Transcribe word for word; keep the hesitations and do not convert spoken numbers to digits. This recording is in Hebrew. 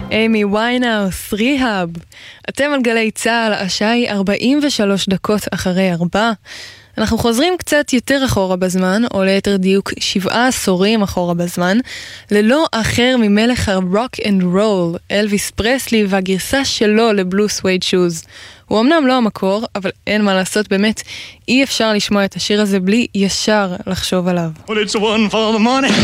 אימי ויינהאוס, ריהאב. אתם על גלי צהל, השעה היא ארבעים ושלוש דקות אחרי ארבע. אנחנו חוזרים קצת יותר אחורה בזמן, או ליתר דיוק שבעה עשורים אחורה בזמן, ללא אחר ממלך הרוק אנד רול, אלוויס פרסלי, והגרסה שלו לבלו סווייד שוז. הוא אמנם לא המקור, אבל אין מה לעשות, באמת אי אפשר לשמוע את השיר הזה בלי ישר לחשוב עליו. Well, it's one for the money.